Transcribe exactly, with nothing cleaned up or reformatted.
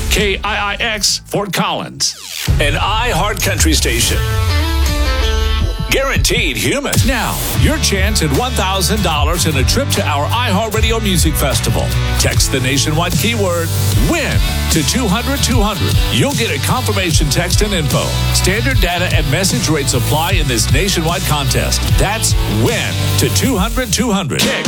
K I I X, Fort Collins. An iHeart Country station. Guaranteed human. Now, your chance at one thousand dollars and a trip to our iHeartRadio Music Festival. Text the nationwide keyword WIN to two hundred two hundred. You'll get a confirmation text and info. Standard data and message rates apply in this nationwide contest. That's WIN to two hundred two hundred. Text